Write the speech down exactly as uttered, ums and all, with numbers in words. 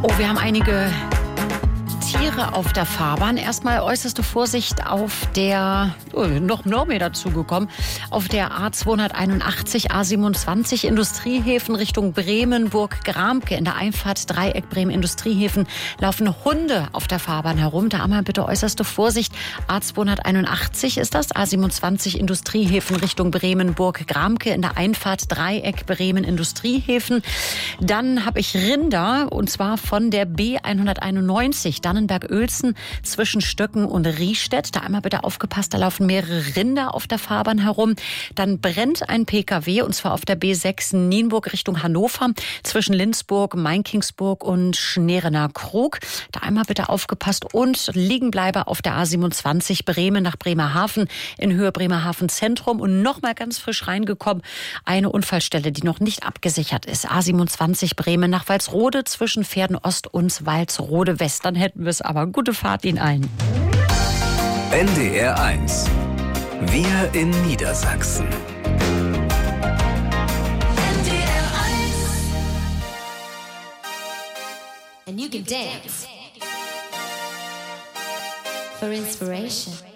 Oh, wir haben einige Tiere auf der Fahrbahn. Erstmal äußerste Vorsicht auf der, oh, noch, noch mehr dazugekommen, auf der A zweihunderteinundachtzig, A siebenundzwanzig Industriehäfen Richtung Bremen, Burg-Gramke. In der Einfahrt Dreieck Bremen Industriehäfen laufen Hunde auf der Fahrbahn herum. Da einmal bitte äußerste Vorsicht. A zweihunderteinundachtzig ist das, A siebenundzwanzig Industriehäfen Richtung Bremen, Burg-Gramke. In der Einfahrt Dreieck Bremen Industriehäfen. Dann habe ich Rinder, und zwar von der B hunderteinundneunzig, Dannenberg-Oelzen zwischen Stöcken und Riestedt. Da einmal bitte aufgepasst, da laufen mehrere Rinder auf der Fahrbahn herum. Dann brennt ein P K W, und zwar auf der B sechs Nienburg Richtung Hannover zwischen Lindsburg, Mainkingsburg und Schnerener Krug. Da einmal bitte aufgepasst und Liegenbleiber auf der A siebenundzwanzig Bremen nach Bremerhaven in Höhe Bremerhaven Zentrum. Und nochmal ganz frisch reingekommen, eine Unfallstelle, die noch nicht abgesichert ist. A siebenundzwanzig Bremen nach Walsrode zwischen Pferden Ost und Walsrode West. Dann hätten wir es aber. Gute Fahrt Ihnen allen. N D R eins. Wir in Niedersachsen. N D R eins. And you can dance for inspiration.